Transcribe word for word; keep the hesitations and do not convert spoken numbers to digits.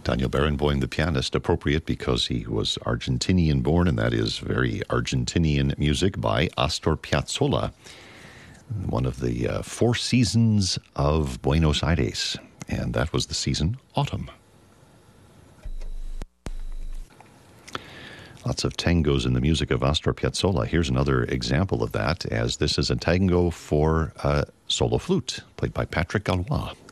Daniel Barenboim, the pianist, appropriate because he was Argentinian born, and that is very Argentinian music by Astor Piazzolla, one of the uh, four seasons of Buenos Aires, and that was the season autumn. Lots of tangos in the music of Astor Piazzolla. Here's another example of that, as this is a tango for uh, solo flute, played by Patrick Galois.